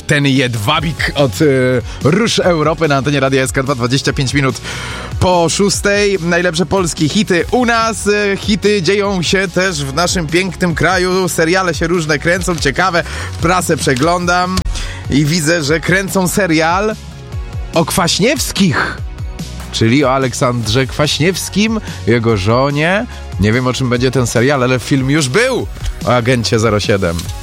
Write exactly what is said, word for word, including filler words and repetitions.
ten jedwabik od y, Róż Europy na antenie Radia S K dwa, dwadzieścia pięć minut po szóstej. Najlepsze polskie hity u nas. Y, hity dzieją się też w naszym pięknym kraju. Seriale się różne kręcą, ciekawe. Prasę przeglądam i widzę, że kręcą serial o Kwaśniewskich. Czyli o Aleksandrze Kwaśniewskim, jego żonie. Nie wiem, o czym będzie ten serial, ale film już był o agencie zero siedem.